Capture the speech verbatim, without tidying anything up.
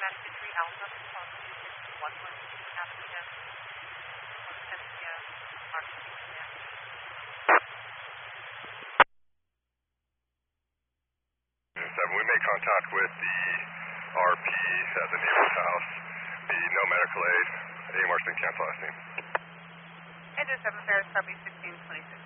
three Alpha, phone two six one one, Avenida, Cynthia, Mark, Virginia. Seven, we made contact with the R P at the neighbor's house. The no medical aid. A M R C cancel last name. Engine seven, Paris, copy sixteen twenty-six.